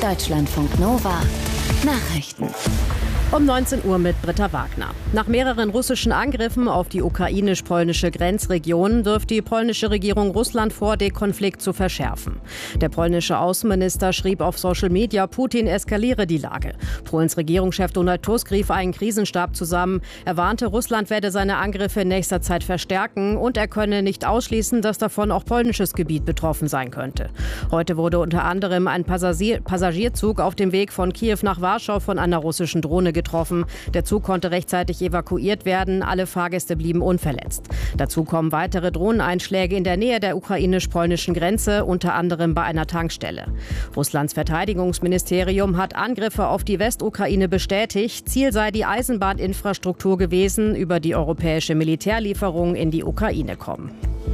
Deutschlandfunk Nova Nachrichten. Um 19 Uhr mit Britta Wagner. Nach mehreren russischen Angriffen auf die ukrainisch-polnische Grenzregion wirft die polnische Regierung Russland vor, den Konflikt zu verschärfen. Der polnische Außenminister schrieb auf Social Media, Putin eskaliere die Lage. Polens Regierungschef Donald Tusk rief einen Krisenstab zusammen. Er warnte, Russland werde seine Angriffe in nächster Zeit verstärken und er könne nicht ausschließen, dass davon auch polnisches Gebiet betroffen sein könnte. Heute wurde unter anderem ein Passagierzug auf dem Weg von Kiew nach Warschau von einer russischen Drohne getroffen. Der Zug konnte rechtzeitig evakuiert werden. Alle Fahrgäste blieben unverletzt. Dazu kommen weitere Drohneneinschläge in der Nähe der ukrainisch-polnischen Grenze, unter anderem bei einer Tankstelle. Russlands Verteidigungsministerium hat Angriffe auf die Westukraine bestätigt. Ziel sei die Eisenbahninfrastruktur gewesen, über die europäische Militärlieferungen in die Ukraine kommen.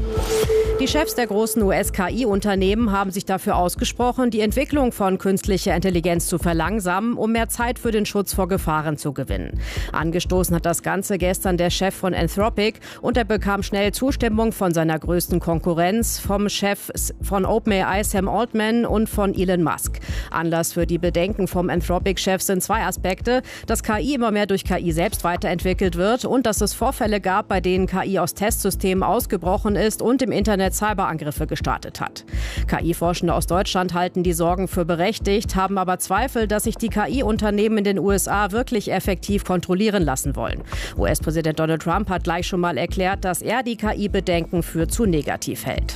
Die Chefs der großen US-KI-Unternehmen haben sich dafür ausgesprochen, die Entwicklung von künstlicher Intelligenz zu verlangsamen, um mehr Zeit für den Schutz vor Gefahren zu gewinnen. Angestoßen hat das Ganze gestern der Chef von Anthropic und er bekam schnell Zustimmung von seiner größten Konkurrenz, vom Chef von OpenAI Sam Altman und von Elon Musk. Anlass für die Bedenken vom Anthropic-Chef sind zwei Aspekte, dass KI immer mehr durch KI selbst weiterentwickelt wird und dass es Vorfälle gab, bei denen KI aus Testsystemen ausgebrochen ist und im Internet Cyberangriffe gestartet hat. KI-Forschende aus Deutschland halten die Sorgen für berechtigt, haben aber Zweifel, dass sich die KI-Unternehmen in den USA wirklich effektiv kontrollieren lassen wollen. US-Präsident Donald Trump hat gleich schon mal erklärt, dass er die KI-Bedenken für zu negativ hält.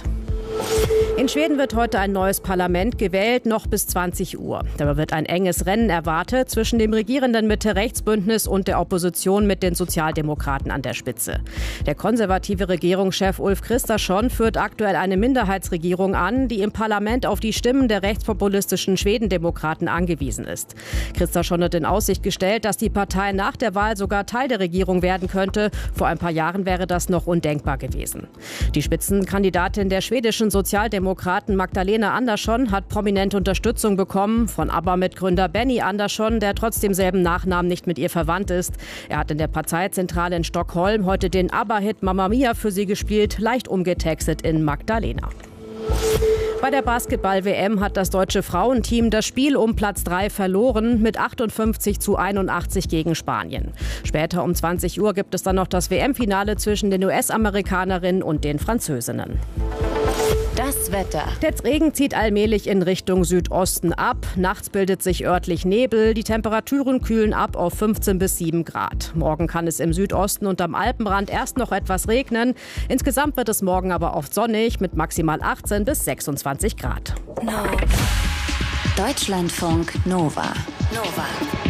In Schweden wird heute ein neues Parlament gewählt, noch bis 20 Uhr. Dabei wird ein enges Rennen erwartet zwischen dem regierenden Mitte-Rechts-Bündnis und der Opposition mit den Sozialdemokraten an der Spitze. Der konservative Regierungschef Ulf Kristersson führt aktuell eine Minderheitsregierung an, die im Parlament auf die Stimmen der rechtspopulistischen Schwedendemokraten angewiesen ist. Kristersson hat in Aussicht gestellt, dass die Partei nach der Wahl sogar Teil der Regierung werden könnte. Vor ein paar Jahren wäre das noch undenkbar gewesen. Die Spitzenkandidatin der schwedischen Sozialdemokraten Magdalena Andersson hat prominente Unterstützung bekommen von ABBA-Mitgründer Benny Andersson, der trotz demselben Nachnamen nicht mit ihr verwandt ist. Er hat in der Parteizentrale in Stockholm heute den ABBA-Hit Mamma Mia für sie gespielt, leicht umgetextet in Magdalena. Bei der Basketball-WM hat das deutsche Frauenteam das Spiel um Platz 3 verloren mit 58:81 gegen Spanien. Später um 20 Uhr gibt es dann noch das WM-Finale zwischen den US-Amerikanerinnen und den Französinnen. Das Wetter. Der Regen zieht allmählich in Richtung Südosten ab. Nachts bildet sich örtlich Nebel. Die Temperaturen kühlen ab auf 15 bis 7 Grad. Morgen kann es im Südosten und am Alpenrand erst noch etwas regnen. Insgesamt wird es morgen aber oft sonnig mit maximal 18 bis 26 Grad. Deutschlandfunk Nova.